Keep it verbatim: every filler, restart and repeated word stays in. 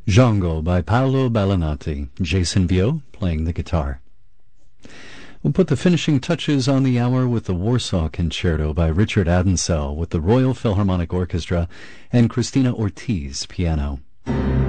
Django by Paolo Ballinati, Jason Vio playing the guitar. We'll put the finishing touches on the hour with the Warsaw Concerto by Richard Adensell with the Royal Philharmonic Orchestra and Christina Ortiz piano.